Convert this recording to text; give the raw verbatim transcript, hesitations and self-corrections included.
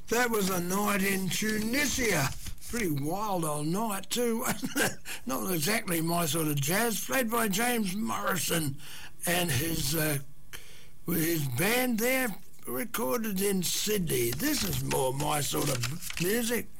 That was a night in Tunisia. Pretty wild old night too, wasn't it? Not exactly my sort of jazz. Played by James Morrison and his uh, with his band there, recorded in Sydney. This is more my sort of music.